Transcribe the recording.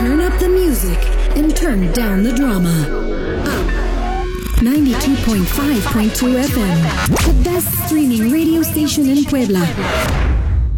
Turn up the music and turn down the drama. Up 92.5.2 FM, the best streaming radio station in Puebla.